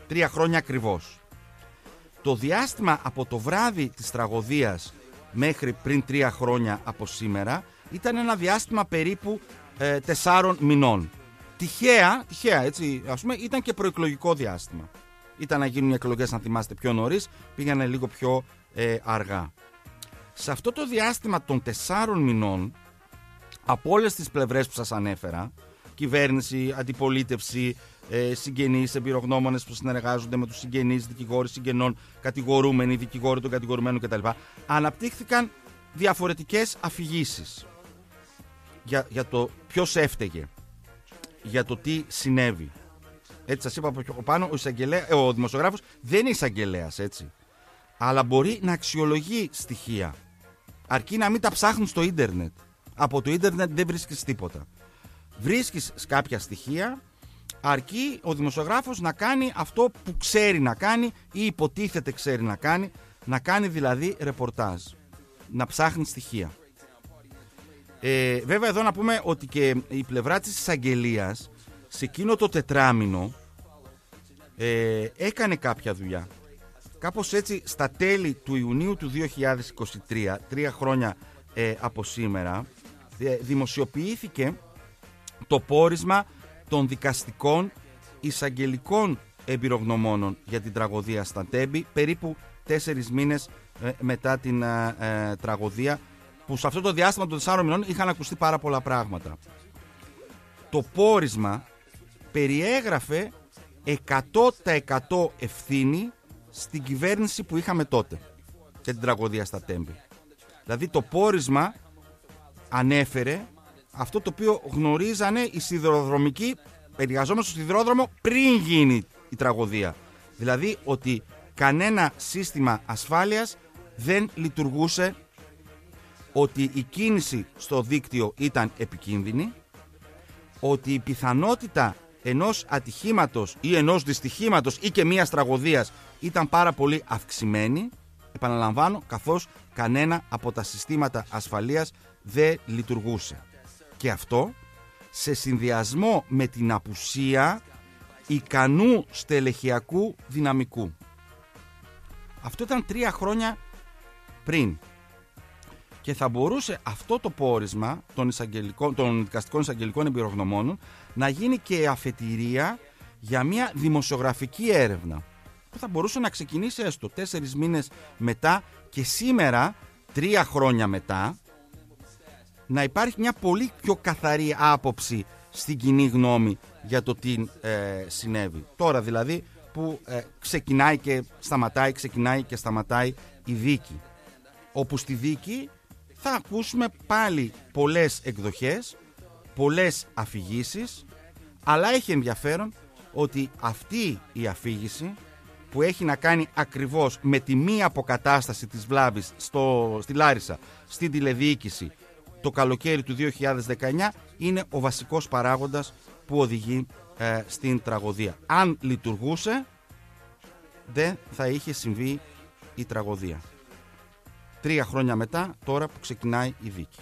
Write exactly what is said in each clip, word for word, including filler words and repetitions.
Τρία χρόνια ακριβώς. Το διάστημα από το βράδυ της τραγωδίας μέχρι πριν τρία χρόνια από σήμερα ήταν ένα διάστημα περίπου ε, τεσσάρων μηνών. Τυχαία, τυχαία έτσι, ας πούμε, ήταν και προεκλογικό διάστημα. Ήταν να γίνουν οι εκλογές, αν θυμάστε, πιο νωρίς, πήγανε λίγο πιο ε, αργά. Σε αυτό το διάστημα των τεσσάρων μηνών, από όλες τις πλευρές που σας ανέφερα, κυβέρνηση, αντιπολίτευση, ε, συγγενείς, εμπειρογνώμονες που συνεργάζονται με τους συγγενείς, δικηγόροι συγγενών, κατηγορούμενοι, δικηγόροι των κατηγορουμένων κτλ., αναπτύχθηκαν διαφορετικές αφηγήσεις για, για το ποιος έφταιγε, για το τι συνέβη. Έτσι σας είπα από πιο πάνω, ο, ο δημοσιογράφος δεν είναι εισαγγελέας, έτσι. Αλλά μπορεί να αξιολογεί στοιχεία. Αρκεί να μην τα ψάχνουν στο ίντερνετ. Από το ίντερνετ δεν βρίσκεις τίποτα. Βρίσκεις κάποια στοιχεία, αρκεί ο δημοσιογράφος να κάνει αυτό που ξέρει να κάνει ή υποτίθεται ξέρει να κάνει, να κάνει δηλαδή ρεπορτάζ. Να ψάχνει στοιχεία. Ε, βέβαια εδώ να πούμε ότι και η πλευρά της εισαγγελίας σε εκείνο το τετράμινο ε, έκανε κάποια δουλειά. Κάπως έτσι στα τέλη του Ιουνίου του δύο χιλιάδες είκοσι τρία, τρία χρόνια ε, από σήμερα, ε, δημοσιοποιήθηκε το πόρισμα των δικαστικών εισαγγελικών εμπειρογνωμόνων για την τραγωδία στα Τέμπη, περίπου τέσσερις μήνες ε, μετά την ε, ε, τραγωδία, που σε αυτό το διάστημα των τεσσάρων μηνών είχαν ακουστεί πάρα πολλά πράγματα. Το πόρισμα περιέγραφε εκατό τοις εκατό ευθύνη στην κυβέρνηση που είχαμε τότε για την τραγωδία στα Τέμπη. Δηλαδή το πόρισμα ανέφερε αυτό το οποίο γνωρίζανε οι σιδηροδρομικοί περιεργαζόμενοι στο σιδηρόδρομο πριν γίνει η τραγωδία. Δηλαδή ότι κανένα σύστημα ασφάλειας δεν λειτουργούσε, ότι η κίνηση στο δίκτυο ήταν επικίνδυνη, ότι η πιθανότητα ενός ατυχήματος ή ενός δυστυχήματος ή και μιας τραγωδίας ήταν πάρα πολύ αυξημένη, επαναλαμβάνω, καθώς κανένα από τα συστήματα ασφαλείας δεν λειτουργούσε. Και αυτό σε συνδυασμό με την απουσία ικανού στελεχειακού δυναμικού. Αυτό ήταν τρία χρόνια πριν. Και θα μπορούσε αυτό το πόρισμα των, των δικαστικών εισαγγελικών εμπειρογνωμόνων να γίνει και αφετηρία για μια δημοσιογραφική έρευνα που θα μπορούσε να ξεκινήσει έστω τέσσερις μήνες μετά και σήμερα, τρία χρόνια μετά, να υπάρχει μια πολύ πιο καθαρή άποψη στην κοινή γνώμη για το τι ε, συνέβη. Τώρα δηλαδή που ε, ξεκινάει και σταματάει, ξεκινάει και σταματάει η δίκη. Όπου στη δίκη θα ακούσουμε πάλι πολλές εκδοχές, πολλές αφηγήσεις, αλλά έχει ενδιαφέρον ότι αυτή η αφήγηση που έχει να κάνει ακριβώς με τη μη αποκατάσταση της βλάβης στο, στη Λάρισα, στην τηλεδιοίκηση το καλοκαίρι του δύο χιλιάδες δεκαεννιά είναι ο βασικός παράγοντας που οδηγεί ε, στην τραγωδία. Αν λειτουργούσε, δεν θα είχε συμβεί η τραγωδία. Τρία χρόνια μετά, τώρα που ξεκινάει η δίκη.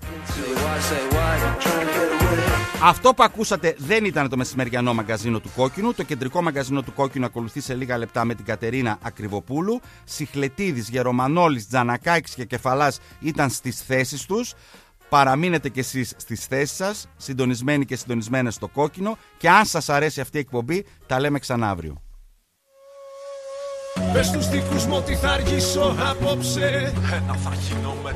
Αυτό που ακούσατε δεν ήταν το μεσημεριανό μαγκαζίνο του Κόκκινου. Το κεντρικό μαγκαζίνο του Κόκκινου ακολουθεί σε λίγα λεπτά με την Κατερίνα Ακριβοπούλου. Σιχλετίδης, Γερομανόλης, Τζανακάκης και Κεφαλάς ήταν στις θέσεις τους. Παραμείνετε κι εσείς στις θέσεις σας, συντονισμένοι και συντονισμένες στο Κόκκινο. Και αν σας αρέσει αυτή η εκπομπή, τα λέμε ξανά αύριο. Πες τους δικούς μου ότι θα αργήσω απόψε. Ένα θα γίνω με